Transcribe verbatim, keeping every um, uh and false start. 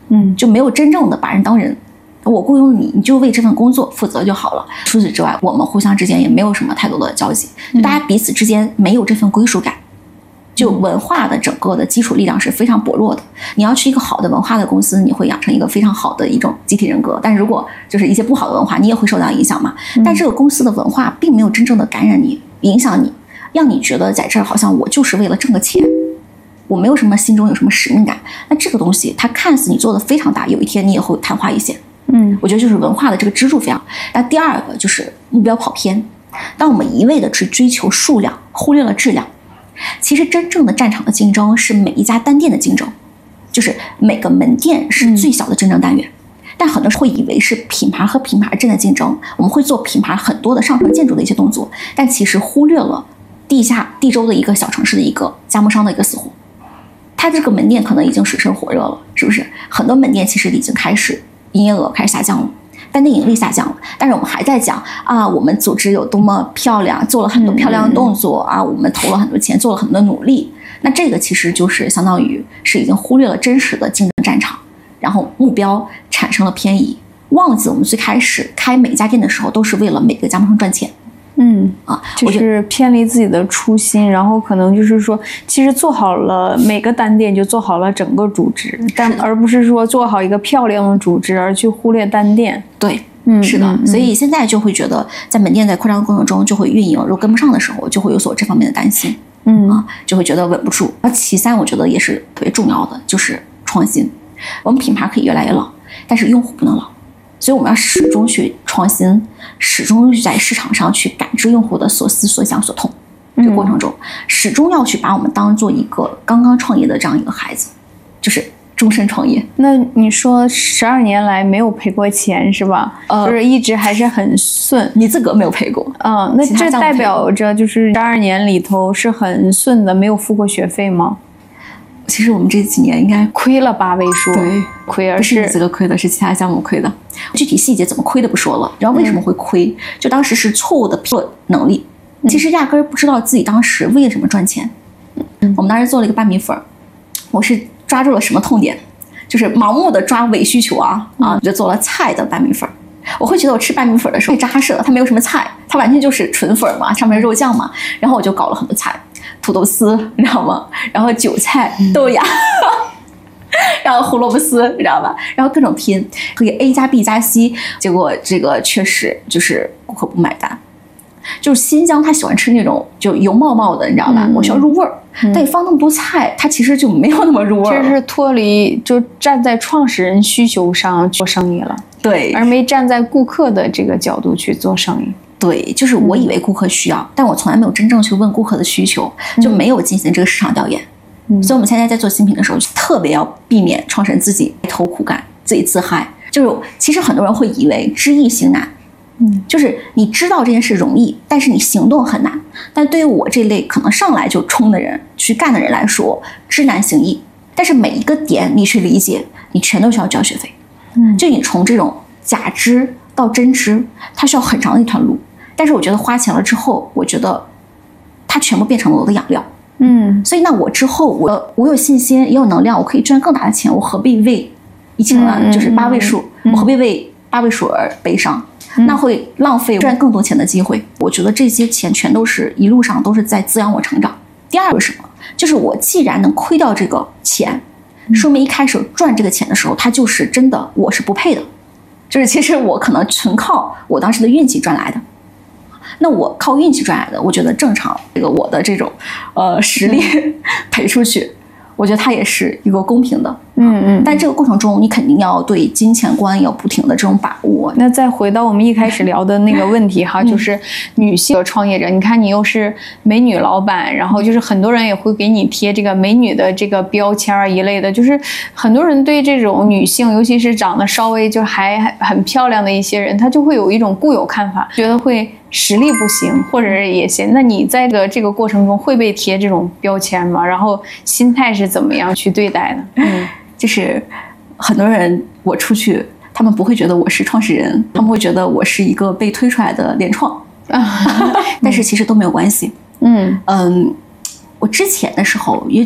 嗯， 就没有真正的把人当人。我雇佣你，你就为这份工作负责就好了。除此之外，我们互相之间也没有什么太多的交集，就大家彼此之间没有这份归属感。就文化的整个的基础力量是非常薄弱的。你要去一个好的文化的公司，你会养成一个非常好的一种集体人格。但是如果就是一些不好的文化，你也会受到影响嘛。但这个公司的文化并没有真正的感染你、影响你，让你觉得在这儿好像我就是为了挣个钱。我没有什么心中有什么使命感，那这个东西它看似你做的非常大，有一天你也会昙花一现。 嗯， 我觉得就是文化的这个支柱非常。那第二个就是目标跑偏，当我们一味的去追求数量，忽略了质量。其实真正的战场的竞争是每一家单店的竞争，就是每个门店是最小的竞争单元。嗯、但很多人会以为是品牌和品牌之间的竞争，我们会做品牌很多的上层建筑的一些动作，但其实忽略了地下地州的一个小城市的一个加盟商的一个死活。它这个门店可能已经水深火热了，是不是？很多门店其实已经开始营业额开始下降了，单店盈利下降了，但是我们还在讲啊，我们组织有多么漂亮，做了很多漂亮的动作啊，我们投了很多钱，做了很多努力。那这个其实就是相当于是已经忽略了真实的竞争战场，然后目标产生了偏移，忘记我们最开始开每家店的时候都是为了每个加盟商赚钱。 嗯啊，就是偏离自己的初心，然后可能就是说，其实做好了每个单店就做好了整个组织，但而不是说做好一个漂亮的组织而去忽略单店。 对，嗯，是的。嗯、所以现在就会觉得，在门店在扩张过程中，就会运营如果跟不上的时候，就会有所这方面的担心。 嗯啊，就会觉得稳不住。而其三，我觉得也是特别重要的，就是创新。我们品牌可以越来越老，但是用户不能老。所以我们要始终去创新，始终在市场上去感知用户的所思所想所痛。这个过程中，始终要去把我们当做一个刚刚创业的这样一个孩子，就是终身创业。 那你说十二年来没有赔过钱是吧？呃，就是一直还是很顺。 你自个没有赔过？ 嗯，那这代表着就是十二年里头是很顺的，没有付过学费吗？ 其实我们这几年应该亏了八位数， 对， 亏而不是你自个亏的，是其他项目亏的。具体细节怎么亏的不说了，你知道为什么会亏？嗯、就当时是错误的能力，其实压根儿不知道自己当时为什么赚钱。嗯、我们当时做了一个拌米粉，我是抓住了什么痛点，就是盲目的抓伪需求啊啊，我就做了菜的拌米粉。我会觉得我吃拌米粉的时候太扎实了，它没有什么菜，它完全就是纯粉嘛，上面肉酱嘛，然后我就搞了很多菜。土豆丝你知道吗？然后韭菜、豆芽，然后胡萝卜丝，你知道吧？然后各种拼，可以 A 加 B 加 C， 结果这个确实就是顾客不买单。就是新疆他喜欢吃那种就油冒冒的，你知道吧？嗯、我需要入味儿，嗯、但你放那么多菜，它其实就没有那么入味儿。 这是脱离就站在创始人需求上做生意了， 对， 而没站在顾客的这个角度去做生意。 对，就是我以为顾客需要，嗯、但我从来没有真正去问顾客的需求，就没有进行这个市场调研。嗯、所以我们现在在做新品的时候，特别要避免创始人自己埋头苦干，自己自嗨。就是其实很多人会以为知易行难，嗯，就是你知道这件事容易，但是你行动很难。但对于我这类可能上来就冲的人去干的人来说，知难行易。但是每一个点你去理解，你全都需要交学费。嗯，就你从这种假知到真知，它需要很长的一段路。但是我觉得花钱了之后，我觉得它全部变成了我的养料。嗯，所以那我之后我我有信心也有能量，我可以赚更大的钱，我何必为一千万、嗯、就是八位数、嗯、我何必为八位数而悲伤、嗯、那会浪费赚更多钱的机会。我觉得这些钱全都是一路上都是在滋养我成长。第二个是什么？就是我既然能亏掉这个钱，说明一开始赚这个钱的时候，它就是真的我是不配的，就是其实我可能纯靠我当时的运气赚来的。那我靠运气赚来的，我觉得正常，这个我的这种呃实力赔出去，我觉得它也是一个公平的。嗯嗯。但这个过程中，你肯定要对金钱观要不停的这种把握。 那再回到我们一开始聊的那个问题哈，嗯、就是女性的创业者，你看你又是美女老板，然后就是很多人也会给你贴这个美女的这个标签儿一类的，就是很多人对这种女性，尤其是长得稍微就还很漂亮的一些人，他就会有一种固有看法，觉得会实力不行，或者也行。那你在这个这个过程中会被贴这种标签吗？然后心态是怎么样去对待的？ 嗯，就是很多人我出去，他们不会觉得我是创始人，他们会觉得我是一个被推出来的联创，但是其实都没有关系。嗯嗯，我之前的时候也